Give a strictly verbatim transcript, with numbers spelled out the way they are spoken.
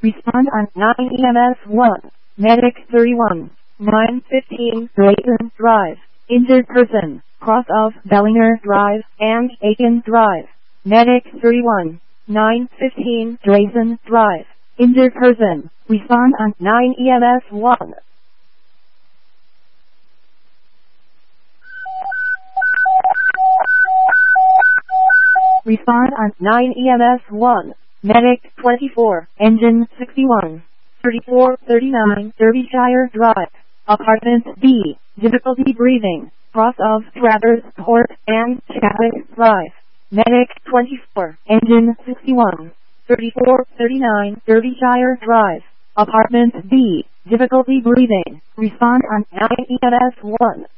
Respond on nine E M S one. Medic thirty-one. nine fifteen Drayton Drive. Injured person, cross of Bellinger Drive and Aiken Drive. Medic thirty-one. nine fifteen Drayton Drive. Injured person, respond on nine E M S one. Respond on nine E M S one. Medic twenty-four, engine sixty-one. thirty-four thirty-nine Derbyshire Drive. Apartment B, difficulty breathing, cross of Travers Court and Chadwick Drive. Medic twenty-four, engine sixty-one. thirty-four thirty-nine Derbyshire Drive. Apartment B, difficulty breathing, respond on nine E M S one.